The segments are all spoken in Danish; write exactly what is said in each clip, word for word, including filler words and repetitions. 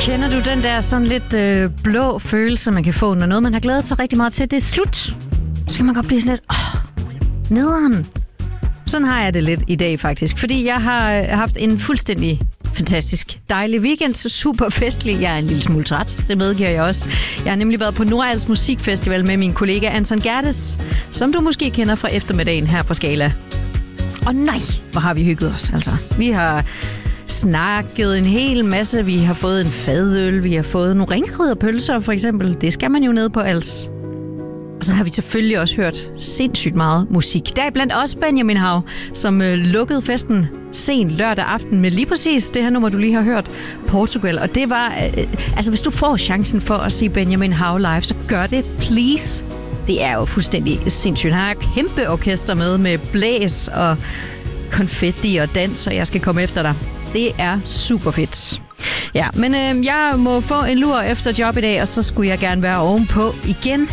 Kender du den der sådan lidt øh, blå følelse, man kan få, når noget, man har glædet sig rigtig meget til, det er slut? Så kan man godt blive sådan lidt, åh, nederen. Sådan har jeg det lidt i dag faktisk, fordi jeg har haft en fuldstændig fantastisk dejlig weekend, super festlig. Jeg er en lille smule træt, det medgiver jeg også. Jeg har nemlig været på Nordals Musikfestival med min kollega Anton Gerdes, som du måske kender fra eftermiddagen her på Skala. Og nej, hvor har vi hygget os, altså. Vi har snakket en hel masse, vi har fået en fadøl, vi har fået nogle ringriderpølser for eksempel. Det skal man jo ned på als. Og så har vi selvfølgelig også hørt sindssygt meget musik. Der er blandt også Benjamin Hav, som øh, lukkede festen sen lørdag aften med lige præcis det her nummer, du lige har hørt, Portugal. Og det var, øh, altså hvis du får chancen for at se Benjamin Hav live, så gør det, please. Det er jo fuldstændig sindssygt. Han har kæmpe orkester med, med blæs og konfetti og dans, og jeg skal komme efter dig. Det er super fedt. Ja, men øh, jeg må få en lur efter job i dag, og så skulle jeg gerne være ovenpå igen.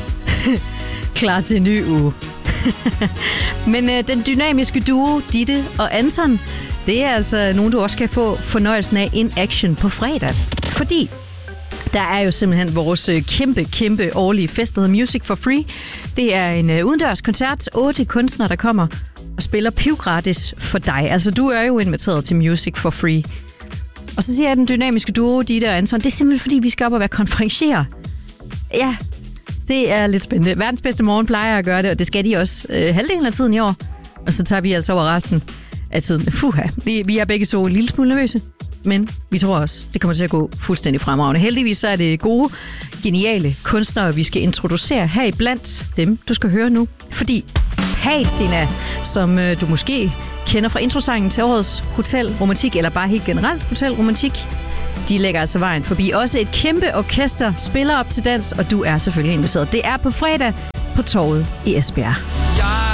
Klar til en ny uge. Men øh, den dynamiske duo, Ditte og Anton, det er altså nogen, du også kan få fornøjelsen af in action på fredag. Fordi der er jo simpelthen vores kæmpe, kæmpe årlige fest, der hedder Music for Free. Det er en øh, udendørs koncert. Otte kunstnere, der kommer og spiller pivgratis for dig. Altså, du er jo inviteret til Music for Free. Og så siger jeg, den dynamiske duo, Ditte og Anton, det er simpelthen fordi, vi skal op og være konferencier. Ja, det er lidt spændende. Verdens bedste morgen plejer at gøre det, og det skal de også øh, halvdelen af tiden i år. Og så tager vi altså over resten af tiden. Fuha, vi, vi er begge to en lille smule nervøse, men vi tror også, det kommer til at gå fuldstændig fremragende. Heldigvis så er det gode, geniale kunstnere, vi skal introducere her iblandt dem, du skal høre nu. Fordi Patina, som øh, du måske kender fra introsangen til årets Hotel Romantik, eller bare helt generelt Hotel Romantik, de lægger altså vejen forbi. Også et kæmpe orkester spiller op til dans, og du er selvfølgelig inviteret. Det er på fredag på Torvet i Esbjerg.